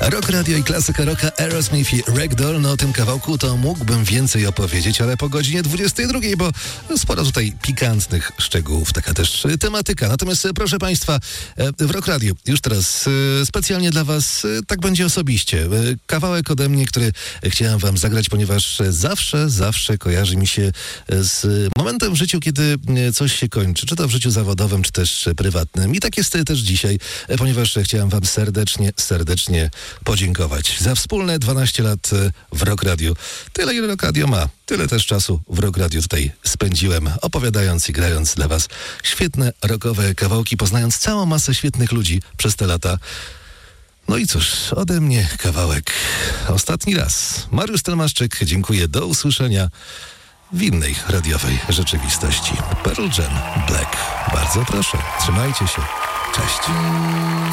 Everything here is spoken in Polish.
Rock Radio i klasyka rocka Aerosmith i Ragdoll. No o tym kawałku to mógłbym więcej opowiedzieć, ale po godzinie 22, bo sporo tutaj pikantnych szczegółów, taka też tematyka. Natomiast proszę Państwa, w Rock Radio już teraz specjalnie dla Was, tak będzie osobiście, kawałek ode mnie, który chciałem Wam zagrać, ponieważ zawsze kojarzy mi się z momentem w życiu, kiedy coś się kończy, czy to w życiu zawodowym, czy też prywatnym. I tak jest też dzisiaj, ponieważ chciałem Wam serdecznie podziękować za wspólne 12 lat w Rock Radio. Tyle, ile Rock Radio ma, tyle też czasu w Rock Radio tutaj spędziłem, opowiadając i grając dla Was świetne rockowe kawałki, poznając całą masę świetnych ludzi przez te lata. No i cóż, ode mnie kawałek ostatni raz. Mariusz Telmaszczyk, dziękuję, do usłyszenia w innej radiowej rzeczywistości. Pearl Jam, Black. Bardzo proszę, trzymajcie się. Cześć.